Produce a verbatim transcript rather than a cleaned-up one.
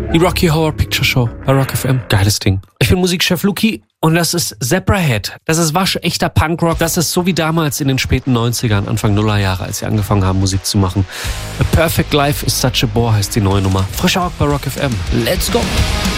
Die Rocky Horror Picture Show bei Rock F M. Geiles Ding. Ich bin Musikchef Luki und das ist Zebrahead. Das ist waschechter Punkrock. Das ist so wie damals in den späten neunzigern, Anfang Nullerjahre, als sie angefangen haben, Musik zu machen. A Perfect Life is Such a Bore heißt die neue Nummer. Frischer Rock bei Rock F M. Let's go!